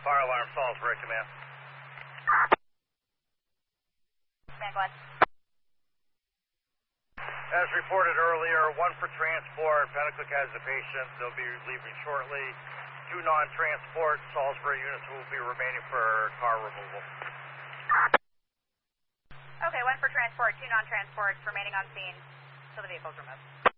Fire alarm, Salisbury, command. Command, go ahead. As reported earlier, 1 for transport. Pentacook has a patient. They'll be leaving shortly. 2 non-transport. Salisbury units will be remaining for car removal. Okay, 1 for transport, 2 non-transports remaining on scene till the vehicle's removed.